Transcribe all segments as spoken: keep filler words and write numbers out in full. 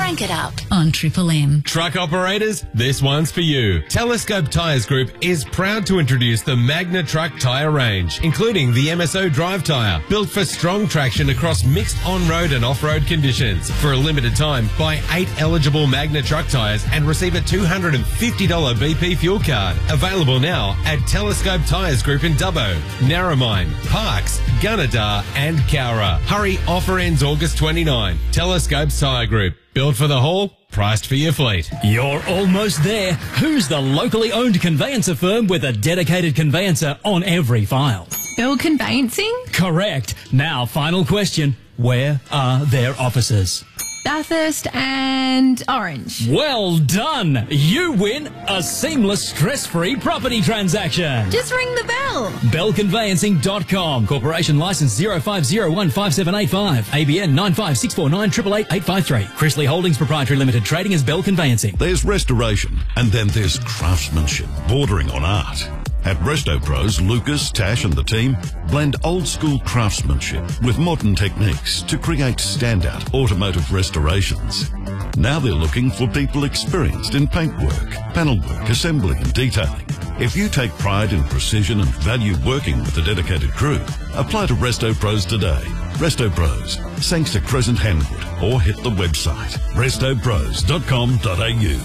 Crank it up on Triple M. Truck operators, this one's for you. Telescope Tyres Group is proud to introduce the Magna Truck tyre range, including the M S O Drive tyre, built for strong traction across mixed on-road and off-road conditions. For a limited time, buy eight eligible Magna Truck tyres and receive a two hundred fifty dollars B P fuel card. Available now at Telescope Tyres Group in Dubbo, Narromine, Parkes, Gunnedah and Cowra. Hurry, offer ends August twenty-ninth. Telescope Tyre Group. Built for the haul, priced for your fleet. You're almost there. Who's the locally owned conveyancer firm with a dedicated conveyancer on every file? Bell Conveyancing? Correct. Now, final question. Where are their offices? Bathurst and Orange. Well done. You win a seamless, stress-free property transaction. Just ring the bell. bell conveyancing dot com. Corporation license zero five zero one five seven eight five. A B N nine five six four nine eight eight eight eight five three. Chrisley Holdings Proprietary Limited. Trading as Bell Conveyancing. There's restoration, and then there's craftsmanship bordering on art. At Resto Pros, Lucas, Tash and the team blend old-school craftsmanship with modern techniques to create standout automotive restorations. Now they're looking for people experienced in paintwork, panelwork, assembly and detailing. If you take pride in precision and value working with a dedicated crew, apply to Resto Pros today. Resto Pros, Sangster Crescent Hanwood, or hit the website resto pros dot com dot a u.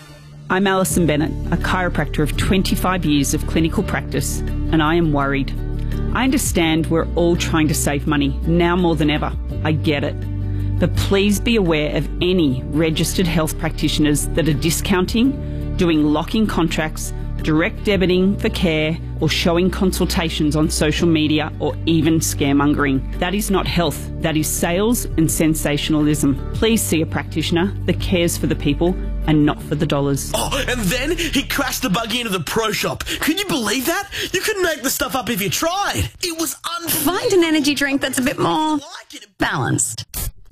I'm Alison Bennett, a chiropractor of twenty-five years of clinical practice, and I am worried. I understand we're all trying to save money, now more than ever. I get it. But please be aware of any registered health practitioners that are discounting, doing lock-in contracts, direct debiting for care, or showing consultations on social media, or even scaremongering. That is not health. That is sales and sensationalism. Please see a practitioner that cares for the people and not for the dollars. Oh, and then he crashed the buggy into the pro shop. Can you believe that? You couldn't make the stuff up if you tried. It was unfair. Find an energy drink that's a bit more balanced.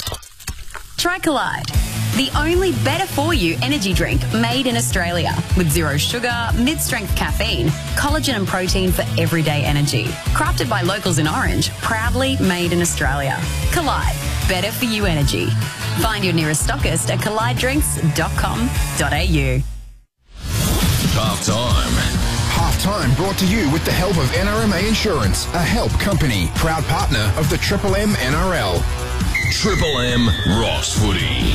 Try Collide, the only better-for-you energy drink made in Australia with zero sugar, mid-strength caffeine, collagen and protein for everyday energy. Crafted by locals in Orange, proudly made in Australia. Collide, better-for-you energy. Find your nearest stockist at collide drinks dot com dot a u. Half time. Half time brought to you with the help of N R M A Insurance, a help company, proud partner of the Triple M N R L. Triple M Ross Footy.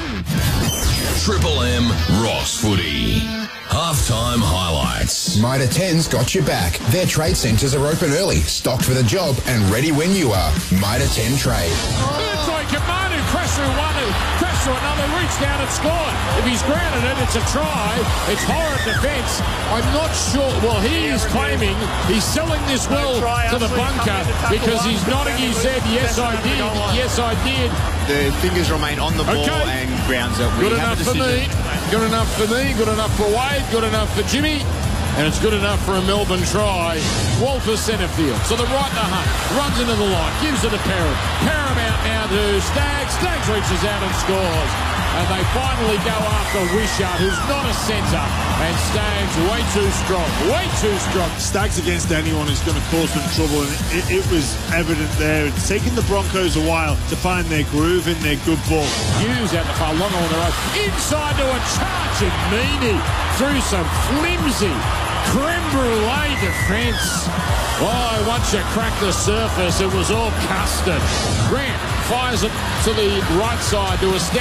Triple M Ross Footy. Halftime highlights. Mitre ten's got your back. Their trade centres are open early, stocked for the job, and ready when you are. Mitre ten Trade. It's like Kamanu, crashed through one, crashed through another, reached down and scored. If he's grounded it, it's a try. It's horrid defence. I'm not sure. Well, he is claiming he's selling this well to the bunker because he's nodding his head. Yes, I did. Yes, I did. The fingers remain on the ball okay. and grounds up. Good enough for me. Good enough for me. Good enough for Wade. Good enough for Jimmy. And it's good enough for a Melbourne try. Walter Centrefield. So the right to Hunt. Runs into the line. Gives it to Perham. Perham out now to Staggs. Staggs reaches out and scores. And they finally go after Wishart, who's not a centre. And Staggs way too strong. Way too strong. Staggs against anyone is going to cause them trouble. And it, it was evident there. It's taken the Broncos a while to find their groove in their good ball. Hughes out the far long on the road. Inside to a charging Meany. Through some flimsy creme brulee defence. Oh, once you crack the surface, it was all custard. Grant fires it to the right side to a step.